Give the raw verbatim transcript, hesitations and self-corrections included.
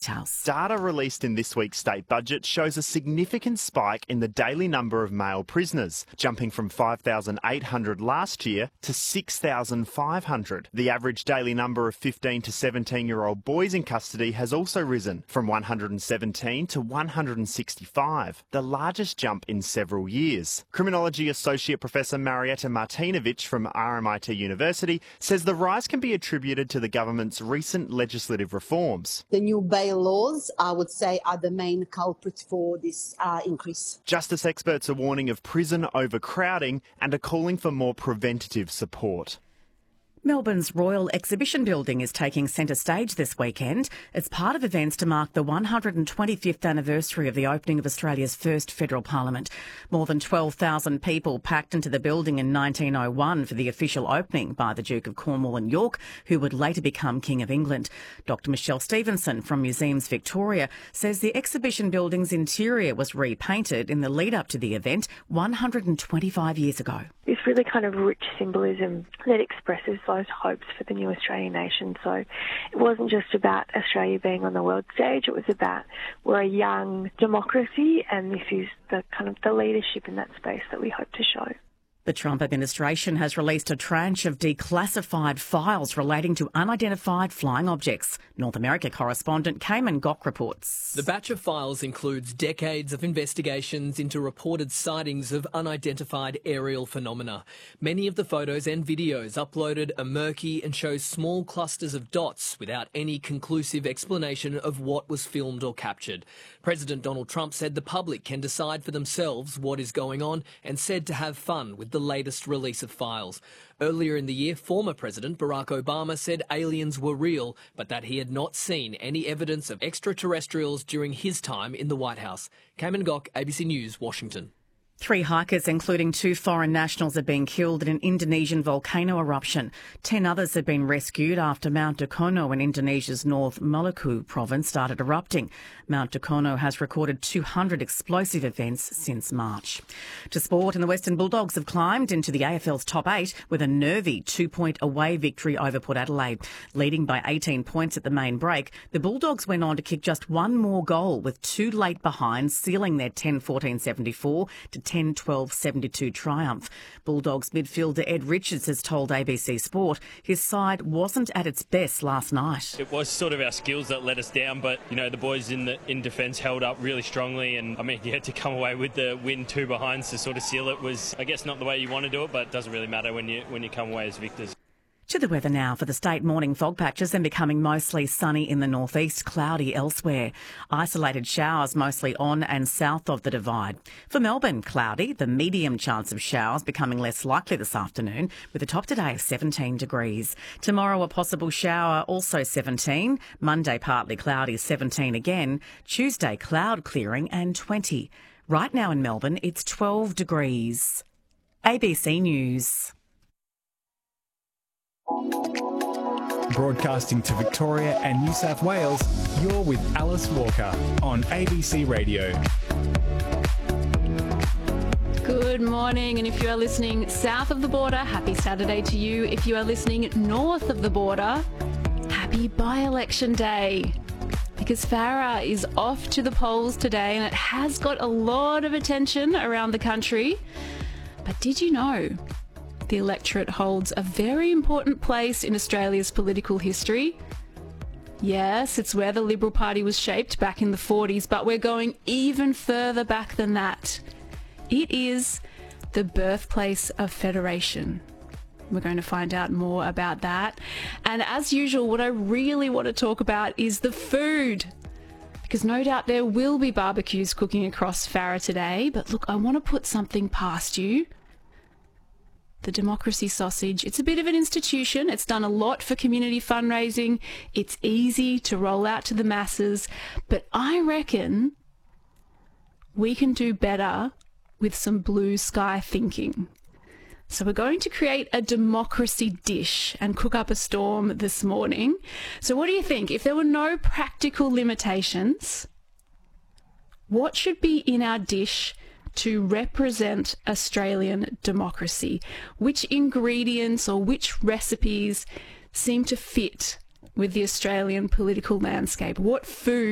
details. Data released in this week's state budget shows a significant spike in the daily number of male prisoners, jumping from five thousand eight hundred last year to six thousand five hundred. The average daily number of fifteen to seventeen-year-old boys in custody has also risen from one hundred seventeen to one hundred sixty-five, the largest jump in several years. Criminology Associate Professor Marietta Martinovic from R M I T University says the rise can be attributed to the government's recent legislative reforms. The new bail laws, I would say, are the main culprit for this uh, increase. Justice experts are warning of prison overcrowding and are calling for more preventative support. Melbourne's Royal Exhibition Building is taking centre stage this weekend. It's part of events to mark the one hundred twenty-fifth anniversary of the opening of Australia's first federal parliament. More than twelve thousand people packed into the building in nineteen oh one for the official opening by the Duke of Cornwall and York, who would later become King of England. Doctor Michelle Stevenson from Museums Victoria says the exhibition building's interior was repainted in the lead-up to the event one hundred twenty-five years ago. This really kind of rich symbolism that expresses those hopes for the new Australian nation. So it wasn't just about Australia being on the world stage, it was about we're a young democracy and this is the kind of the leadership in that space that we hope to show. The Trump administration has released a tranche of declassified files relating to unidentified flying objects. North America correspondent Cayman Gok reports. The batch of files includes decades of investigations into reported sightings of unidentified aerial phenomena. Many of the photos and videos uploaded are murky and show small clusters of dots without any conclusive explanation of what was filmed or captured. President Donald Trump said the public can decide for themselves what is going on and said to have fun with the latest release of files. Earlier in the year, former President Barack Obama said aliens were real, but that he had not seen any evidence of extraterrestrials during his time in the White House. Cayman Gok, A B C News, Washington. Three hikers, including two foreign nationals, have been killed in an Indonesian volcano eruption. Ten others have been rescued after Mount Dukono in Indonesia's North Maluku province started erupting. Mount Dukono has recorded two hundred explosive events since March. To sport, and the Western Bulldogs have climbed into the A F L's top eight with a nervy two-point away victory over Port Adelaide. Leading by eighteen points at the main break, the Bulldogs went on to kick just one more goal with two late behinds, sealing their ten fourteen seventy-four to ten twelve seventy-two triumph. Bulldogs midfielder Ed Richards has told A B C Sport his side wasn't at its best last night. It was sort of our skills that let us down, but you know the boys in the in defence held up really strongly, and I mean yeah, to come away with the win two behinds to sort of seal it was, I guess, not the way you want to do it, but it doesn't really matter when you when you come away as victors. To the weather now. For the state, morning fog patches and becoming mostly sunny in the northeast, cloudy elsewhere. Isolated showers mostly on and south of the divide. For Melbourne, cloudy, the medium chance of showers becoming less likely this afternoon, with a top today of seventeen degrees. Tomorrow, a possible shower, also seventeen. Monday, partly cloudy, seventeen again. Tuesday, cloud clearing and twenty. Right now in Melbourne, it's twelve degrees. A B C News. Broadcasting to Victoria and New South Wales, you're with Alice Walker on A B C Radio. Good morning, and if you are listening south of the border, happy Saturday to you. If you are listening north of the border, happy by-election day. Because Farah is off to the polls today, and it has got a lot of attention around the country. But did you know the electorate holds a very important place in Australia's political history? Yes, it's where the Liberal Party was shaped back in the forties, but we're going even further back than that. It is the birthplace of federation. We're going to find out more about that. And as usual, what I really want to talk about is the food. Because no doubt there will be barbecues cooking across Farah today, but look, I want to put something past you. The Democracy Sausage. It's a bit of an institution. It's done a lot for community fundraising. It's easy to roll out to the masses. But I reckon we can do better with some blue sky thinking. So we're going to create a democracy dish and cook up a storm this morning. So what do you think? If there were no practical limitations, what should be in our dish to represent Australian democracy? Which ingredients or which recipes seem to fit with the Australian political landscape? What food